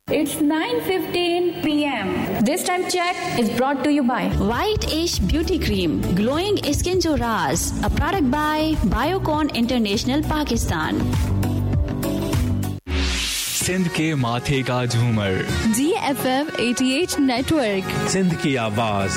It's 9:15 p.m. This time check is brought to you by White Ash Beauty Cream, glowing skin jo raaz, a product by Biocon International Pakistan. Sindh के माथे का झूमर GFM 88 network, Sindh की आवाज